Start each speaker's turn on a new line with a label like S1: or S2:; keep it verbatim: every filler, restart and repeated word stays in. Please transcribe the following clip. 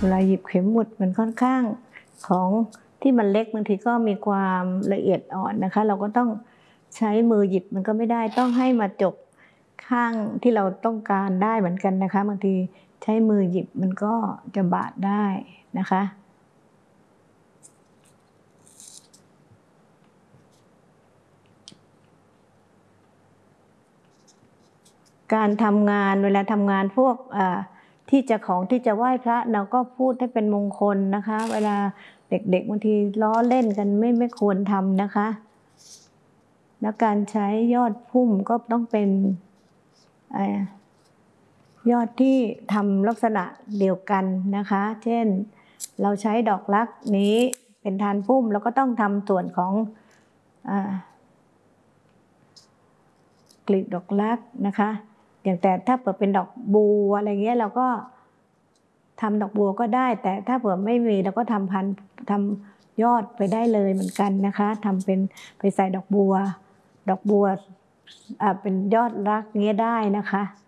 S1: เวลาหยิบเข็มหมุดมันค่อนข้างของที่มันเล็กบางทีก็มีความละเอียดอ่อนนะคะเราก็ต้องใช้มือหยิบมันก็ไม่ได้ต้องให้มาจบข้างที่เราต้องการได้เหมือนกันนะคะบางทีใช้มือหยิบมันก็จะบาดได้นะคะการทำงานเวลาทำงานพวกที่จะของที่จะไหว้พระเราก็พูดให้เป็นมงคลนะคะเวลาเด็กๆบางทีล้อเล่นกันไม่ไม่ควรทำนะคะแล้วการใช้ยอดพุ่มก็ต้องเป็นยอดที่ทำลักษณะเดียวกันนะคะเช่นเราใช้ดอกรักนี้เป็นฐานพุ่มเราก็ต้องทำส่วนของกลีบดอกรักนะคะอย่างแต่ถ้าเปิดเป็นดอกบัวอะไรเงี้ยเราก็ทำดอกบัวก็ได้แต่ถ้าเผื่อไม่มีเราก็ทำพันทำยอดไปได้เลยเหมือนกันนะคะทำเป็นไปใส่ดอกบัวดอกบัวเป็นยอดรักเงี้ยได้นะคะ